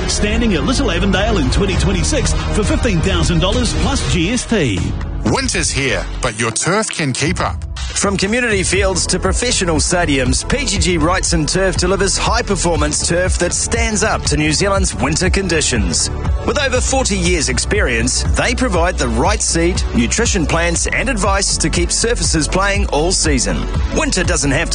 standing at Little Avondale in 2026 for $15,000 plus GST. Winter's here, but your turf can keep up. From community fields to professional stadiums, PGG Wrightson Turf delivers high-performance turf that stands up to New Zealand's winter conditions. With over 40 years' experience, they provide the right seed, nutrition plans and advice to keep surfaces playing all season. Winter doesn't have to